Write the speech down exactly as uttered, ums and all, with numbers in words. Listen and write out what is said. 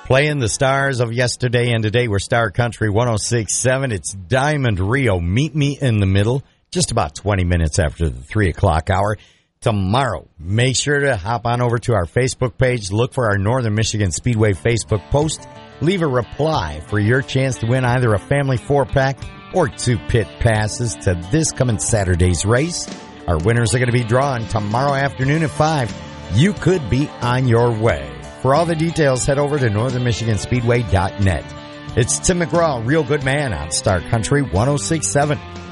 Playing the stars of yesterday and today. We're Star Country one oh six point seven. It's Diamond Rio. Meet me in the middle. Just about twenty minutes after the three o'clock hour. Tomorrow, make sure to hop on over to our Facebook page. Look for our Northern Michigan Speedway Facebook post. Leave a reply for your chance to win either a family four-pack or two pit passes to this coming Saturday's race. Our winners are going to be drawn tomorrow afternoon at five. You could be on your way. For all the details, head over to northern michigan speedway dot net. It's Tim McGraw, Real Good Man on Star Country one oh six point seven.